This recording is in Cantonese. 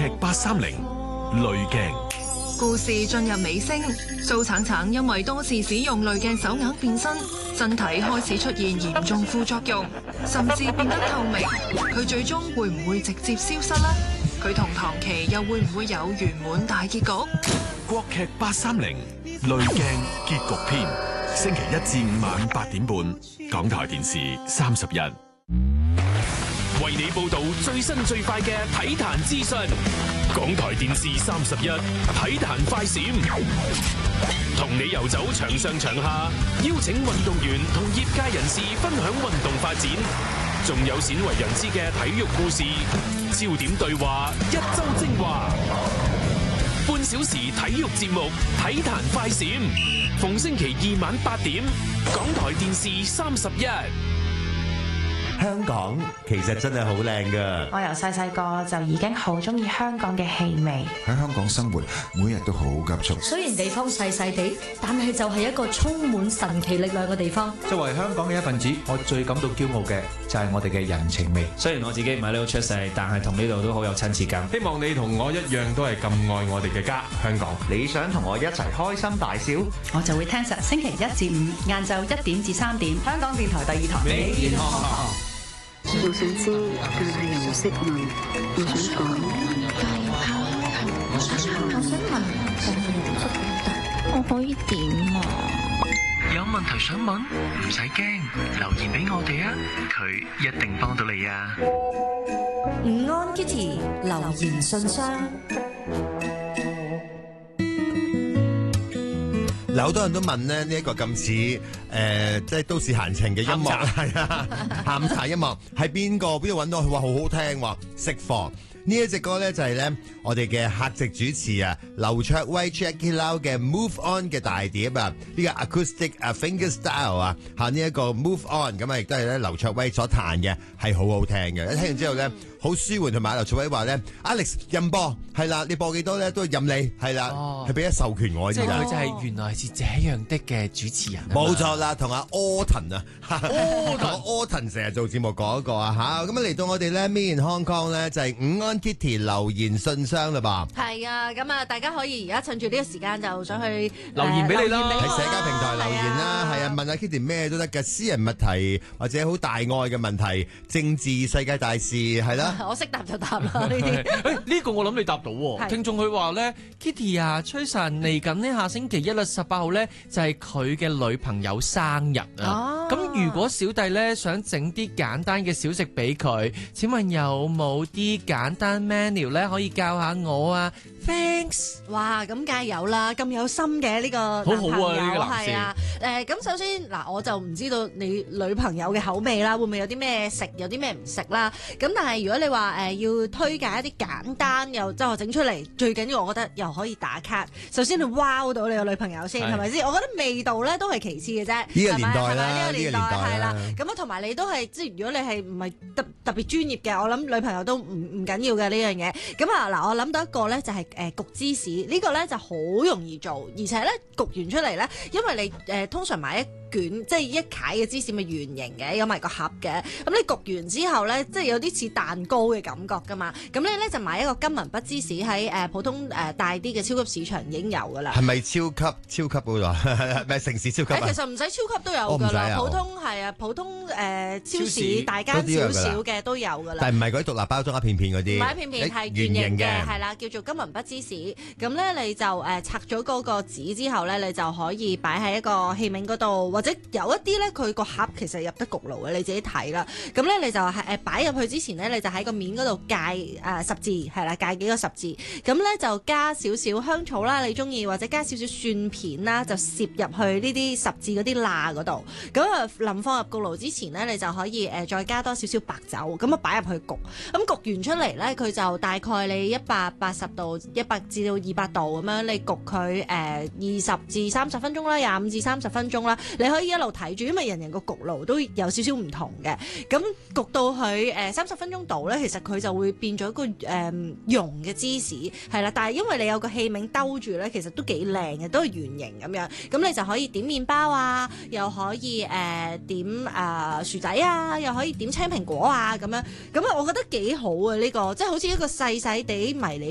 劇830濾鏡。 故事進入尾聲，蘇橙橙因為多次使用濾鏡手鐲變身，身體開始出現嚴重副作用，甚至變得透明。佢最終會唔會直接消失呢？佢同唐琪又會唔會有圓滿大結局？ 國劇830濾鏡結局篇，星期1至5晚8點半，港台電視31。 為你報道最新最快嘅體壇資訊，港台電視31體壇快閃，同你遊走場上場下，邀請運動員同業界人士分享運動發展，仲有鮮為人知嘅體育故事，焦點對話，一周精華，半小時體育節目體壇快閃，逢星期2晚8點，港台電視31。 香港其實真係好靚㗎。 我由細個就已經好鍾意香港嘅氣味。 喺香港生活，每日都好急促。 雖然地方細細地，但係就係一個充滿神奇力量嘅地方。 作為香港嘅一份子，我最感到驕傲嘅就係我哋嘅人情味。 雖然我自己唔喺呢度出世，但係同呢度都好有親切感。 希望你同我一樣都係咁愛我哋嘅家香港。 你想同我一齊開心大笑？ 我就會聽實星期1至5晏晝1點至3點，香港電台第2台。 你健康。我想知，但係又唔識問。我想講，但係又怕問。我想問，但係又唔識答。我可以點啊？ 有問題想問，唔使驚，留言俾我哋啊，佢一定幫到你啊。 午安 Kitty 留言信箱。 好多人都問咧，呢一個咁似即係都市閒情嘅音樂，係啊，下午茶音樂係邊度揾到？佢話好好聽，話識貨。呢一隻歌咧就係咧我哋嘅客席主持啊，劉卓威 Jackie Lau 嘅 Move On 嘅大碟啊，呢個 Acoustic Finger Style 啊，呢一個 Move On 咁啊，亦都係咧劉卓威所彈嘅，係好好聽嘅。一聽完之後咧，好舒緩，同埋劉卓威話咧 Alex 任播係啦，你播幾多咧都任你係啦，係俾咗授權我。 即係佢就係原來是這樣的嘅主持人。 冇錯啦，同阿 Alton 啊，同 Alton 成日做節目嗰個啊嚇，咁啊嚟到我哋咧 Me in Hong Kong 咧就係午安 Kitty 留言信箱啦噃。 係啊，咁啊大家可以而家趁住呢個時間就想去留言俾你啦， 喺社交平台留言啦，係啊，問下 Kitty 咩都得嘅，私人問題或者好大愛嘅問題，政治世界大事係啦。 我識答就答啦呢啲。 呢個我諗你答到喎。聽眾佢話咧 ，Kitty 啊，吹神嚟緊呢下星期1啦18號咧就係佢嘅女朋友生日啊。咁如果小弟咧想整啲簡單嘅小食俾佢，請問有冇啲簡單 menu 咧可以教下我啊 ？Thanks。 哇，咁梗係有啦，咁有心嘅呢個男朋友。 好好啊，呢個男士。 係啊，咁首先嗱，我就唔知道你女朋友嘅口味啦，會唔會有啲咩食，有啲咩唔食啦？咁但係如果你話要推介一啲簡單又即係我整出嚟，最緊要我覺得又可以打卡。首先你 wow 到你個女朋友先，係咪先？我覺得味道咧都係其次嘅啫。 呢個年代啦， 呢個年代係啦。咁啊，同埋你都係即係如果你係唔係特別專業嘅，我諗女朋友都唔緊要嘅呢樣嘢。咁啊嗱，我諗到一個咧就係焗芝士，呢個咧就好容易做，而且咧焗完出嚟咧，因為你通常買一卷即係一塊嘅芝士咪圓形嘅，有埋個盒嘅。咁你焗完之後咧，即係有啲似蛋糕嘅感覺噶嘛。咁你咧就買一個金文筆芝士喺普通大啲嘅超級市場已經有噶啦。 係咪超級嗰度？係咪城市超級？ 其實唔使超級都有噶啦，普通係啊，普通超市大間少少嘅都有噶啦。 但係唔係嗰啲獨立包裝一片片嗰啲？ 唔係一片片，係圓形嘅，係啦，叫做金文筆芝士。咁咧你就拆咗嗰個紙之後咧，你就可以擺喺一個器皿嗰度，或者有一啲咧佢個盒其實入得焗爐嘅，你自己睇啦。咁咧你就係擺入去之前咧，你就喺個面嗰度界十字，係啦，界幾個十字。咁咧就加少少香草啦，你中意，或者加少少蒜片啦，就攝入去呢啲十字嗰啲罅嗰度。咁啊臨放入焗爐之前咧，你就可以再加多少少白酒，咁啊擺入去焗。咁焗完出嚟咧，佢就大概你180度、100至到200度咁樣，你焗佢20至30分鐘啦，25至30分鐘啦。你可以一路睇住，因為人個焗爐都有少少唔同嘅。咁焗到佢30分鐘度咧，其實佢就會變咗一個溶嘅芝士，係啦。但係因為你有個器皿兜住咧，其實都幾靚嘅，都係圓形咁樣。咁你就可以點麵包啊，又可以點薯仔啊，又可以點青蘋果啊咁樣。咁啊，我覺得幾好啊呢個，即係好似一個細細地迷你